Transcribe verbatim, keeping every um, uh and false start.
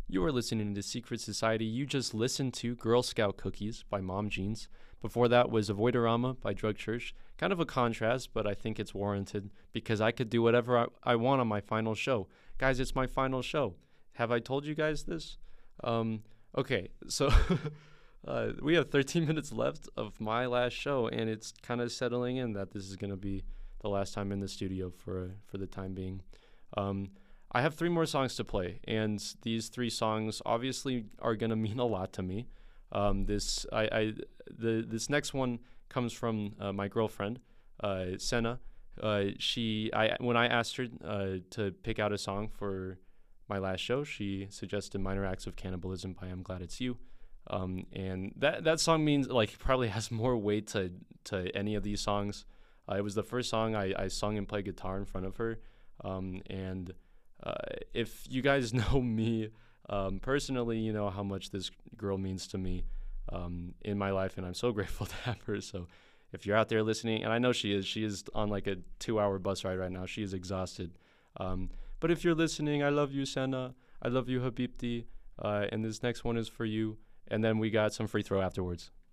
You are listening to Secret Society. You just listened to Girl Scout Cookies by Mom Jeans. Before that was Avoidorama by Drug Church. Kind of a contrast, but I think it's warranted because I could do whatever I, I want on my final show. Guys, it's my final show. Have I told you guys this? Um, okay, so uh, we have thirteen minutes left of my last show, and it's kind of settling in that this is going to be the last time in the studio for, for the time being. Um, I have three more songs to play, and these three songs obviously are going to mean a lot to me. Um, this I, I the this next one comes from uh, my girlfriend, uh, Senna. Uh, she I when I asked her uh, to pick out a song for my last show, she suggested "Minor Acts of Cannibalism" by I'm Glad It's You, um, and that that song means like probably has more weight to to any of these songs. Uh, it was the first song I, I sung and played guitar in front of her, um, and Uh, if you guys know me um, personally, you know how much this girl means to me um, in my life, and I'm so grateful to have her. So if you're out there listening, and I know she is, she is on like a two-hour bus ride right now. She is exhausted. Um, but if you're listening, I love you, Senna. I love you, Habibti. Uh, and this next one is for you. And then we got some free throw afterwards.